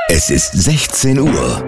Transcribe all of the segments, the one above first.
Es ist 16 Uhr.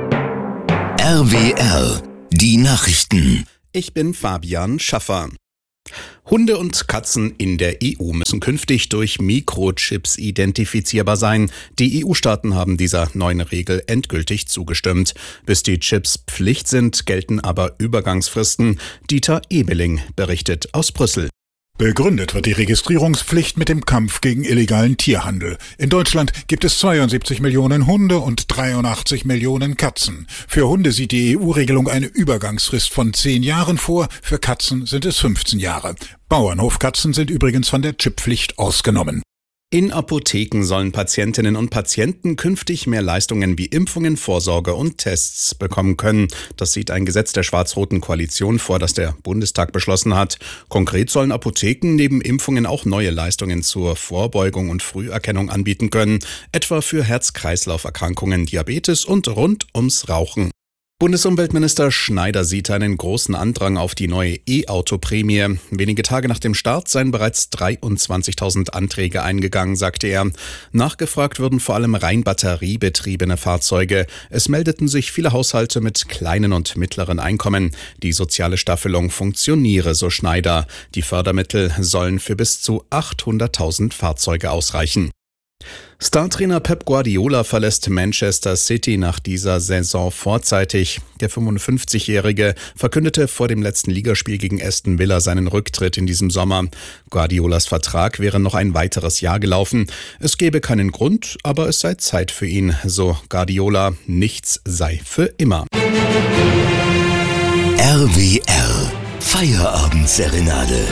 RWR, die Nachrichten. Ich bin Fabian Schaffer. Hunde und Katzen in der EU müssen künftig durch Mikrochips identifizierbar sein. Die EU-Staaten haben dieser neuen Regel endgültig zugestimmt. Bis die Chips Pflicht sind, gelten aber Übergangsfristen. Dieter Ebeling berichtet aus Brüssel. Begründet wird die Registrierungspflicht mit dem Kampf gegen illegalen Tierhandel. In Deutschland gibt es 72 Millionen Hunde und 83 Millionen Katzen. Für Hunde sieht die EU-Regelung eine Übergangsfrist von 10 Jahren vor, für Katzen sind es 15 Jahre. Bauernhofkatzen sind übrigens von der Chipppflicht ausgenommen. In Apotheken sollen Patientinnen und Patienten künftig mehr Leistungen wie Impfungen, Vorsorge und Tests bekommen können. Das sieht ein Gesetz der schwarz-roten Koalition vor, das der Bundestag beschlossen hat. Konkret sollen Apotheken neben Impfungen auch neue Leistungen zur Vorbeugung und Früherkennung anbieten können, etwa für Herz-Kreislauf-Erkrankungen, Diabetes und rund ums Rauchen. Bundesumweltminister Schneider sieht einen großen Andrang auf die neue E-Auto-Prämie. Wenige Tage nach dem Start seien bereits 23.000 Anträge eingegangen, sagte er. Nachgefragt würden vor allem rein batteriebetriebene Fahrzeuge. Es meldeten sich viele Haushalte mit kleinen und mittleren Einkommen. Die soziale Staffelung funktioniere, so Schneider. Die Fördermittel sollen für bis zu 800.000 Fahrzeuge ausreichen. Startrainer Pep Guardiola verlässt Manchester City nach dieser Saison vorzeitig. Der 55-Jährige verkündete vor dem letzten Ligaspiel gegen Aston Villa seinen Rücktritt in diesem Sommer. Guardiolas Vertrag wäre noch ein weiteres Jahr gelaufen. Es gebe keinen Grund, aber es sei Zeit für ihn, so Guardiola. Nichts sei für immer. RWR, Feierabendserenade.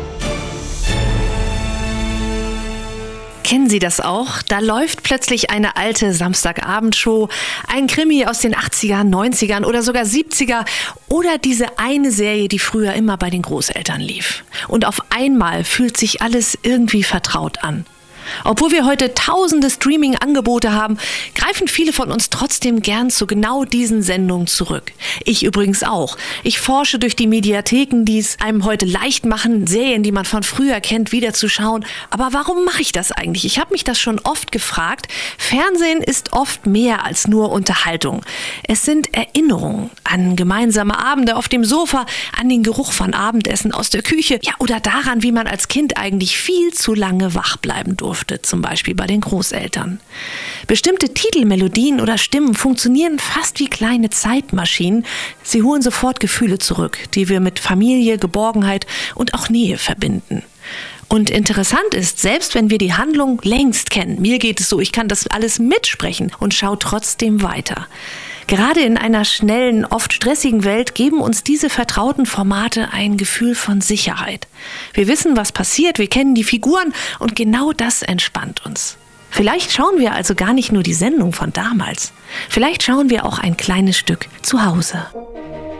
Kennen Sie das auch? Da läuft plötzlich eine alte Samstagabendshow, ein Krimi aus den 80ern, 90ern oder sogar 70er oder diese eine Serie, die früher immer bei den Großeltern lief. Und auf einmal fühlt sich alles irgendwie vertraut an. Obwohl wir heute tausende Streaming-Angebote haben, greifen viele von uns trotzdem gern zu genau diesen Sendungen zurück. Ich übrigens auch. Ich forsche durch die Mediatheken, die es einem heute leicht machen, Serien, die man von früher kennt, wieder zu schauen. Aber warum mache ich das eigentlich? Ich habe mich das schon oft gefragt. Fernsehen ist oft mehr als nur Unterhaltung. Es sind Erinnerungen an gemeinsame Abende auf dem Sofa, an den Geruch von Abendessen aus der Küche, ja, oder daran, wie man als Kind eigentlich viel zu lange wach bleiben durfte. Zum Beispiel bei den Großeltern. Bestimmte Titelmelodien oder Stimmen funktionieren fast wie kleine Zeitmaschinen. Sie holen sofort Gefühle zurück, die wir mit Familie, Geborgenheit und auch Nähe verbinden. Und interessant ist, selbst wenn wir die Handlung längst kennen, mir geht es so, ich kann das alles mitsprechen und schaue trotzdem weiter. Gerade in einer schnellen, oft stressigen Welt geben uns diese vertrauten Formate ein Gefühl von Sicherheit. Wir wissen, was passiert, wir kennen die Figuren und genau das entspannt uns. Vielleicht schauen wir also gar nicht nur die Sendung von damals. Vielleicht schauen wir auch ein kleines Stück zu Hause.